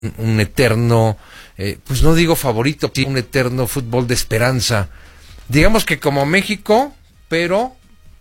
un eterno, pues no digo favorito, sí, un eterno fútbol de esperanza. Digamos que como México, pero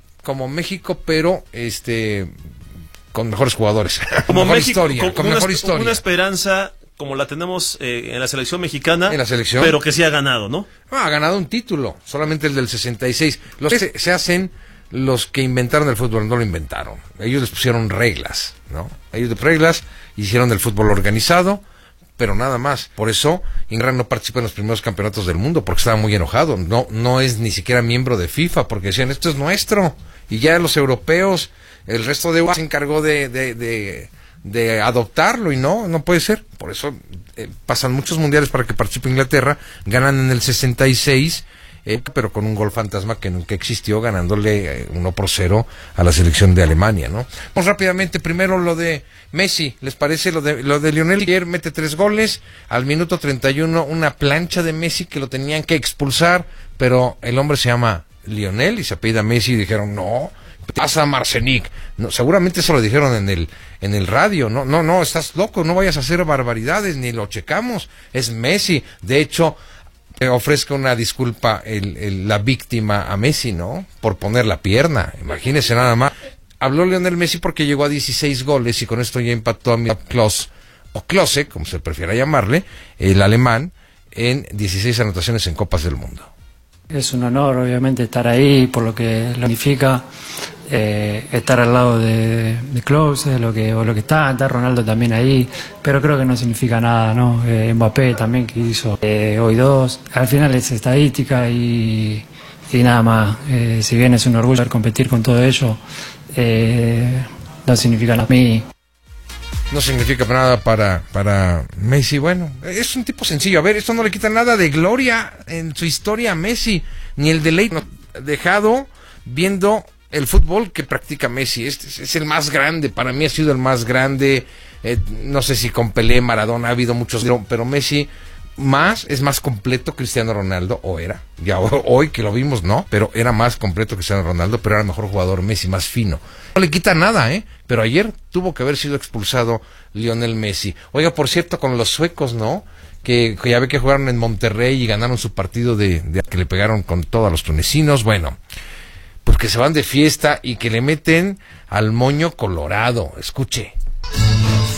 con mejores jugadores, como mejor México, historia, con mejor historia. Una esperanza como la tenemos en la selección mexicana, en la selección, pero que sí ha ganado, ¿no? Ha ganado un título, solamente el del 66. Los que se hacen los que inventaron el fútbol, no lo inventaron. Ellos les pusieron reglas, ¿no? Ellos de reglas hicieron el fútbol organizado, pero nada más. Por eso Inglaterra no participa en los primeros campeonatos del mundo, porque estaba muy enojado. No es ni siquiera miembro de FIFA, porque decían, esto es nuestro. Y ya los europeos, el resto de Europa se encargó de adoptarlo, y no puede ser. Por eso pasan muchos mundiales para que participe Inglaterra. Ganan en el 66, pero con un gol fantasma que nunca existió, ganándole 1-0 a la selección de Alemania, ¿no? Vamos rápidamente, primero lo de Messi. ¿Les parece lo de Lionel? Ayer mete 3 goles, al minuto 31 una plancha de Messi que lo tenían que expulsar, pero el hombre se llama Lionel y se apellida Messi, y dijeron, no, pasa Marcenic. No, seguramente eso lo dijeron en el radio. No, estás loco, no vayas a hacer barbaridades, ni lo checamos, es Messi. De hecho, ofrezca una disculpa la víctima a Messi, ¿no? Por poner la pierna, imagínese nada más. Habló Lionel Messi porque llegó a 16 goles y con esto ya empató a Klose, como se prefiera llamarle, el alemán, en 16 anotaciones en Copas del Mundo. Es un honor, obviamente, estar ahí, por lo que significa estar al lado de Klose, lo que está Ronaldo también ahí, pero creo que no significa nada, ¿no? Mbappé también, que hizo hoy 2. Al final es estadística y nada más. Si bien es un orgullo competir con todo ello, no significa nada para mí. No significa nada para Messi. Bueno, es un tipo sencillo. A ver, esto no le quita nada de gloria en su historia a Messi, ni el deleite dejado viendo el fútbol que practica Messi. Es el más grande, para mí ha sido el más grande. No sé si con Pelé, Maradona, ha habido muchos, pero Messi es más completo Cristiano Ronaldo, o era, ya hoy que lo vimos no, pero era más completo Cristiano Ronaldo, pero era mejor jugador Messi, más fino. No le quita nada, pero ayer tuvo que haber sido expulsado Lionel Messi. Oiga, por cierto, con los suecos, ¿no? Que ya ve que jugaron en Monterrey y ganaron su partido de que le pegaron con todos los tunecinos. Bueno, pues que se van de fiesta y que le meten al moño colorado. Escuche.